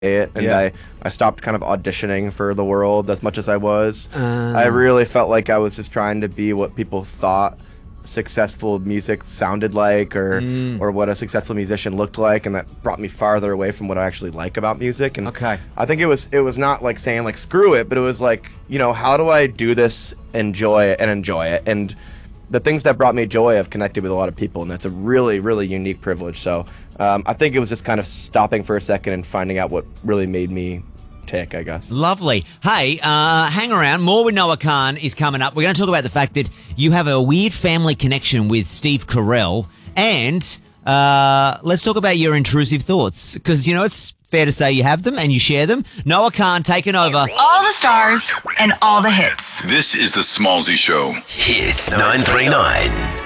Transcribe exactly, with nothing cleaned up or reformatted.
it, and Yeah. I, I stopped kind of auditioning for the world as much as I was. Uh. I really felt like I was just trying to be what people thought successful music sounded like, or Mm. or what a successful musician looked like, and that brought me farther away from what I actually like about music. And Okay. I think it was it was not like saying like screw it, but it was like, you know, how do I do this, enjoy it, and enjoy it? And the things that brought me joy have connected with a lot of people, and that's a really, really unique privilege. So um, I think it was just kind of stopping for a second and finding out what really made me tick, I guess. Lovely. Hey, uh, hang around. More with Noah Khan is coming up. We're going to talk about the fact that you have a weird family connection with Steve Carell, and uh, let's talk about your intrusive thoughts, because, you know, it's fair to say you have them and you share them. Noah Khan taking over. All the stars and all the hits. This is the Smallzy Show. Hits nine three nine.